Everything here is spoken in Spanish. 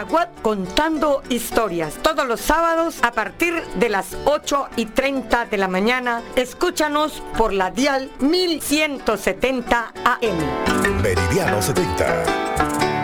Nahuatl contando historias. Todos los sábados a partir de las 8:30 de la mañana. Escúchanos por la dial 1170 AM. Meridiano 70.